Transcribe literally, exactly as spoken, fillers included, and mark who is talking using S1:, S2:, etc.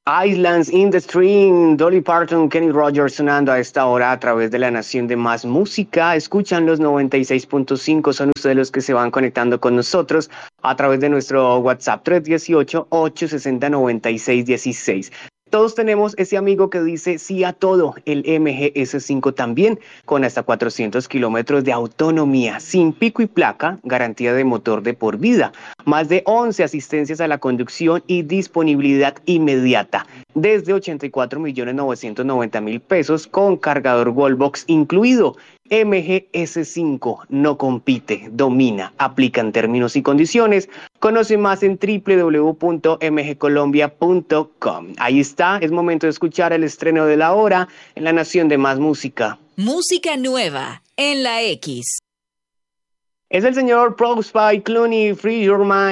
S1: Islands in the Stream, Dolly Parton, Kenny Rogers sonando a esta hora a través de la Nación de Más Música. Escuchan los noventa y seis punto cinco, son ustedes los que se van conectando con nosotros a través de nuestro WhatsApp tres uno ocho, ocho seis cero, nueve seis uno seis. Todos tenemos ese amigo que dice sí a todo, el M G S cinco también, con hasta cuatrocientos kilómetros de autonomía, sin pico y placa, garantía de motor de por vida, más de once asistencias a la conducción y disponibilidad inmediata, desde ochenta y cuatro millones novecientos noventa mil pesos con cargador Wallbox incluido. M G S cinco no compite, domina, aplica en términos y condiciones. Conoce más en doble u doble u doble u punto m g colombia punto com. Ahí está, es momento de escuchar el estreno de la hora en la Nación de Más Música.
S2: Música nueva en la X.
S1: Es el señor Prospy Clooney, Free Your Mind.